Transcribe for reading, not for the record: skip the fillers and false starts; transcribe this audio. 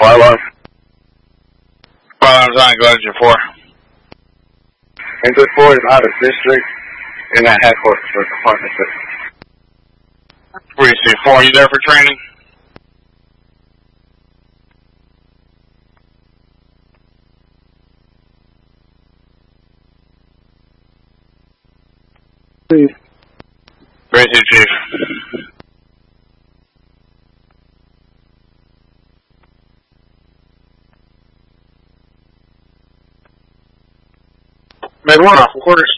fire alarm. Fire alarm's on, go engine 4. Engine 4 is out of district in that headquarters for Department 6. Precinct 4, you there for training? Please. Great, Chief. Med 1 off quarters.